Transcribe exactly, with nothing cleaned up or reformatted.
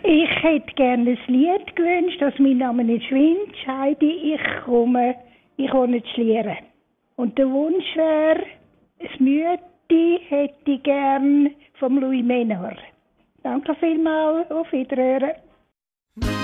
Ich hätte gerne ein Lied gewünscht, dass mein Name nicht schwindet. Heidi, ich komme, ich wohne in Schlieren. Und der Wunsch wäre, das Mütti hätte ich gern vom Louis Menor. Danke vielmals, auf Wiederhören.